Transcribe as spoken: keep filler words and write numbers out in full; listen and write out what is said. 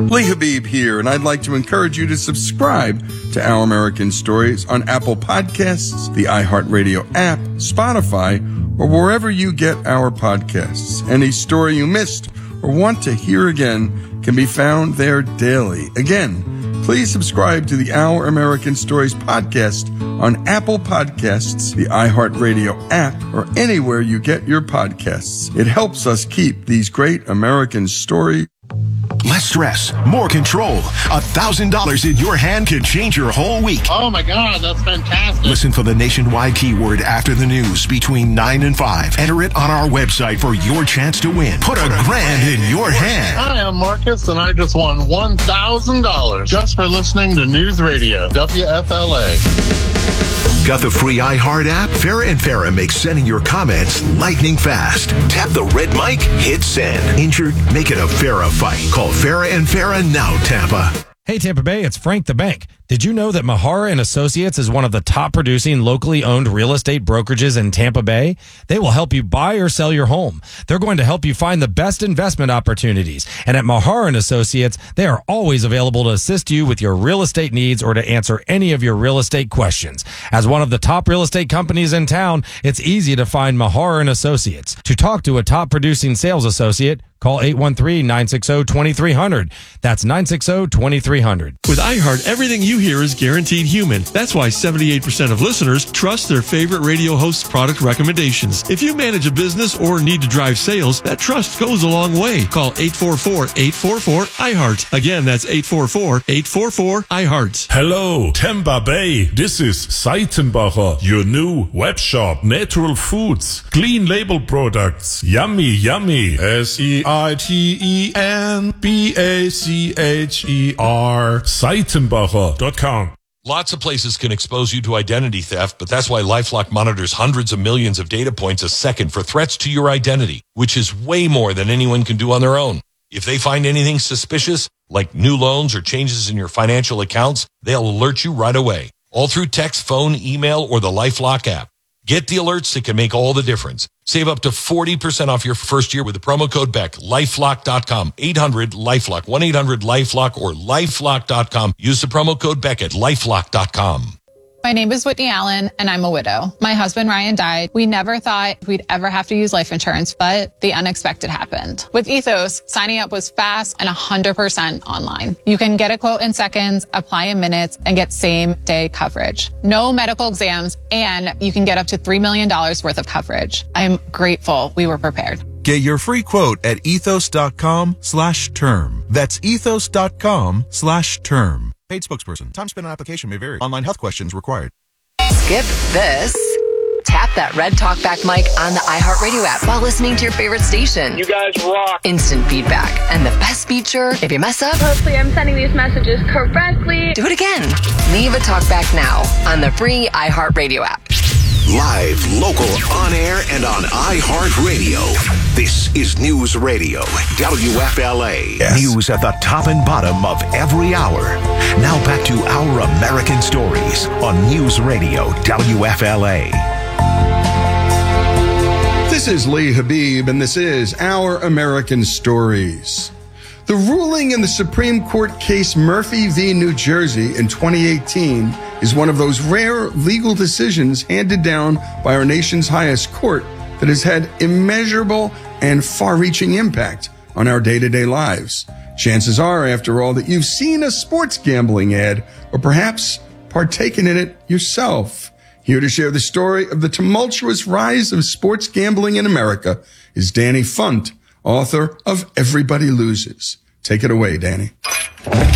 Lee Habib here, and I'd like to encourage you to subscribe to Our American Stories on Apple Podcasts, the iHeartRadio app, Spotify, or wherever you get our podcasts. Any story you missed or want to hear again can be found there daily. Again, please subscribe to the Our American Stories podcast on Apple Podcasts, the iHeartRadio app, or anywhere you get your podcasts. It helps us keep these great American stories. Less stress, more control. A thousand dollars in your hand can change your whole week. Oh my God, that's fantastic. Listen for the nationwide keyword after the news between nine and five. Enter it on our website for your chance to win. Put a grand in your hand. Hi, I'm Marcus, and I just won one thousand dollars just for listening to News Radio, W F L A. Got the free iHeart app? Farrah and Farrah makes sending your comments lightning fast. Tap the red mic, hit send. Injured? Make it a Farrah fight. Call Farrah and Farrah now, Tampa. Hey, Tampa Bay, it's Frank the Bank. Did you know that Mahara and Associates is one of the top producing locally owned real estate brokerages in Tampa Bay? They will help you buy or sell your home. They're going to help you find the best investment opportunities. And at Mahara and Associates, they are always available to assist you with your real estate needs or to answer any of your real estate questions. As one of the top real estate companies in town, it's easy to find Mahara and Associates. To talk to a top producing sales associate, call eight one three, nine six zero, two three zero zero. That's nine six zero, two three zero zero. With iHeart, everything you hear is guaranteed human. That's why seventy-eight percent of listeners trust their favorite radio host's product recommendations. If you manage a business or need to drive sales, that trust goes a long way. Call eight four four, eight four four, iHeart. Again, that's eight four four, eight four four, iHeart. Hello, Tampa Bay. This is Seitenbacher, your new web shop. Natural foods, clean label products. Yummy, yummy. S E I T E N B A C H E R. Seitenbacher dot com. Lots of places can expose you to identity theft, but that's why LifeLock monitors hundreds of millions of data points a second for threats to your identity, which is way more than anyone can do on their own. If they find anything suspicious, like new loans or changes in your financial accounts, they'll alert you right away, all through text, phone, email, or the LifeLock app. Get the alerts that can make all the difference. Save up to forty percent off your first year with the promo code Beck. lifelock dot com. eight hundred LifeLock. one eight hundred LifeLock or lifelock dot com. Use the promo code Beck at lifelock dot com. My name is Whitney Allen, and I'm a widow. My husband, Ryan, died. We never thought we'd ever have to use life insurance, but the unexpected happened. With Ethos, signing up was fast and one hundred percent online. You can get a quote in seconds, apply in minutes, and get same-day coverage. No medical exams, and you can get up to three million dollars worth of coverage. I'm grateful we were prepared. Get your free quote at ethos.com slash term. That's ethos.com slash term. Paid spokesperson. Time spent on application may vary. Online health questions required. Skip this. Tap that red talkback mic on the iHeartRadio app while listening to your favorite station. You guys rock. Instant feedback. And the best feature, if you mess up, hopefully I'm sending these messages correctly. Do it again. Leave a talkback now on the free iHeartRadio app. Live, local, on air, and on iHeartRadio. This is News Radio, W F L A. Yes. News at the top and bottom of every hour. Now back to Our American Stories on News Radio, W F L A. This is Lee Habib, and this is Our American Stories. The ruling in the Supreme Court case Murphy v. New Jersey in twenty eighteen is one of those rare legal decisions handed down by our nation's highest court that has had immeasurable and far-reaching impact on our day-to-day lives. Chances are, after all, that you've seen a sports gambling ad or perhaps partaken in it yourself. Here to share the story of the tumultuous rise of sports gambling in America is Danny Funt, author of Everybody Loses. Take it away, Danny.